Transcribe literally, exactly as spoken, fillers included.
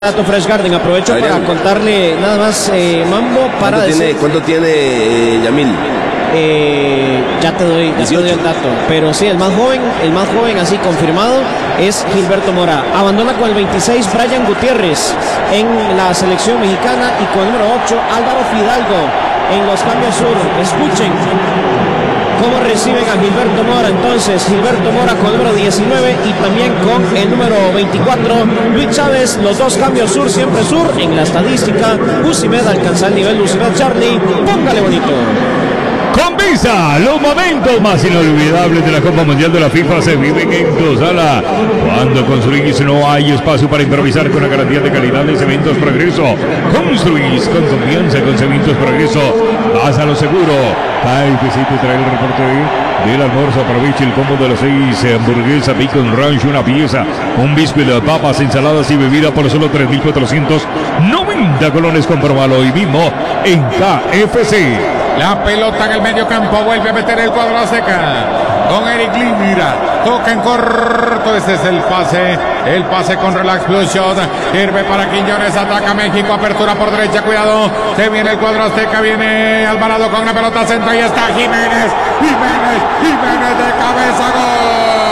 Dato Fresh Garden, aprovecho Adrián. para contarle nada más, eh, Mambo, para ¿Cuánto tiene, ¿cuánto tiene eh, Yamil? Eh, ya te doy, ya te doy el dato, pero sí, el más joven, el más joven así confirmado es Gilberto Mora. Abandona con el veintiséis Brian Gutiérrez en la selección mexicana y con el número ocho Álvaro Fidalgo en los cambios sur. Escuchen cómo reciben a Gilberto Mora. Entonces Gilberto Mora con el número diecinueve y también con el número veinticuatro Luis Chávez, los dos cambios sur, siempre sur. En la estadística Usimed alcanza el nivel Usimed Charlie, póngale bonito. Con Visa, los momentos más inolvidables de la Copa Mundial de la FIFA se viven en tu sala. Cuando construís no hay espacio para improvisar, con la garantía de calidad de Cementos Progreso. Construís con confianza con Cementos Progreso. Vas a lo seguro. K F C te trae el reporte del almuerzo. Aproveche el combo de las seis: hamburguesa, bacon ranch, una pieza, un biscuit de papas, ensaladas y bebida por solo tres mil cuatrocientos noventa colones. Compróbalo hoy mismo en K F C. La pelota en el medio campo, vuelve a meter el cuadro Azteca con Eric Lee, mira, toca en corto, ese es el pase, el pase con relax plus shot, sirve para Quiñones, ataca México, apertura por derecha, cuidado, se viene el cuadro Azteca, viene Alvarado con la pelota centro y está Jiménez, Jiménez, Jiménez de cabeza, gol.